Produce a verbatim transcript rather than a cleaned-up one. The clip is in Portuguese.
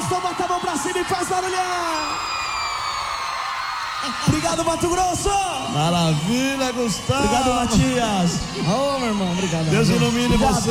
gostou, bota a mão pra cima e faz barulhão. Obrigado, Mato Grosso. Maravilha, Gustavo. Obrigado, Matias. Ô, oh, meu irmão, obrigado. Deus ilumine você.